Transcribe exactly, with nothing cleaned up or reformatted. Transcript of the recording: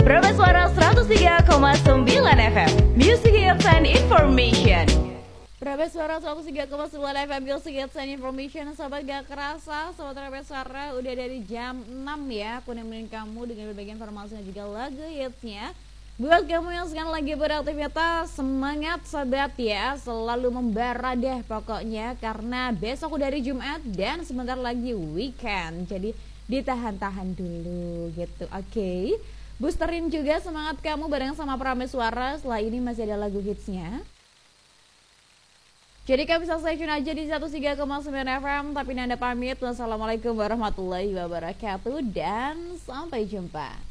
Prabes Suara seratus tiga koma sembilan F M, Music Hits and Information. Prabes Suara seratus tiga koma sembilan F M, Music Hits and Information. Sahabat gak kerasa, Sobat Prabes Suara udah dari jam enam ya. Aku nemenin kamu dengan berbagai informasi dan juga lagu hitsnya. Buat kamu yang sekarang lagi beraktivitas, semangat sobat ya, selalu membara deh pokoknya. Karena besok udah hari Jumat dan sebentar lagi weekend, jadi ditahan-tahan dulu gitu, oke okay? Boosterin juga semangat kamu bareng sama Prabes Suara. Setelah ini masih ada lagu hitsnya. Jadi kamu bisa stay tune aja di seratus tiga koma sembilan F M. Tapi Nanda pamit, wassalamualaikum warahmatullahi wabarakatuh dan sampai jumpa.